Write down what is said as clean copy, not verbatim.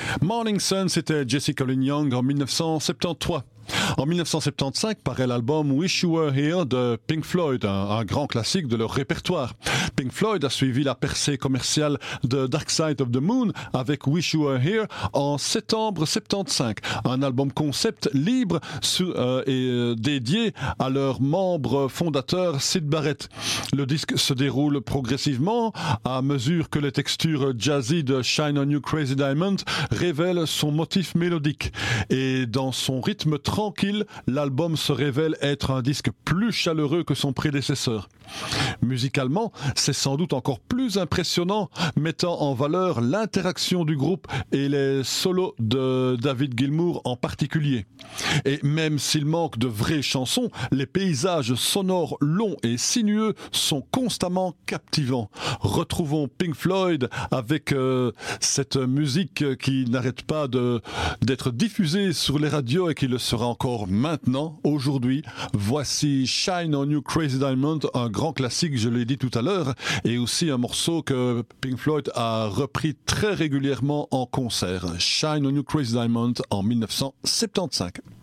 Morning Sun, c'était Jessie Colin Young en 1973. En 1975 paraît l'album Wish You Were Here de Pink Floyd, un grand classique de leur répertoire. Pink Floyd a suivi la percée commerciale de Dark Side of the Moon avec Wish You Were Here en septembre 75, un album concept libre et dédié à leur membre fondateur Syd Barrett. Le disque se déroule progressivement à mesure que les textures jazzy de Shine on You Crazy Diamond révèlent son motif mélodique. Et dans son rythme tranquille, l'album se révèle être un disque plus chaleureux que son prédécesseur. Musicalement, c'est sans doute encore plus impressionnant, mettant en valeur l'interaction du groupe et les solos de David Gilmour en particulier. Et même s'il manque de vraies chansons, les paysages sonores longs et sinueux sont constamment captivants. Retrouvons Pink Floyd avec cette musique qui n'arrête pas d'être diffusée sur les radios et qui le sera encore maintenant, aujourd'hui. Voici Shine on You Crazy Diamond, un grand classique, je l'ai dit tout à l'heure, et aussi un morceau que Pink Floyd a repris très régulièrement en concert. Shine on You Crazy Diamond en 1975.